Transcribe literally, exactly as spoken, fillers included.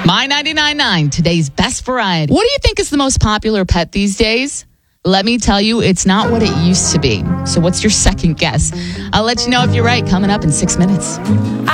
My ninety-nine point nine, today's best variety. What do you think is the most popular pet these days? Let me tell you, it's not what it used to be. So what's your second guess? I'll let you know if you're right coming up in six minutes.